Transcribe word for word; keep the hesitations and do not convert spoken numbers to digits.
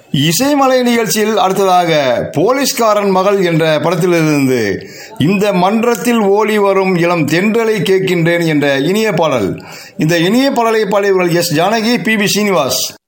இசைமலை நிகழ்ச்சியில் அடுத்ததாக போலீஸ்காரன் மகள் என்ற படத்திலிருந்து இந்த மன்றத்தில் ஓடி வரும் இளம் தென்றலை கேட்கின்றேன் என்ற இனிய பாடல். இந்த இனிய பாடலை பாடியவர்கள் S Janaki, B B Srinivas.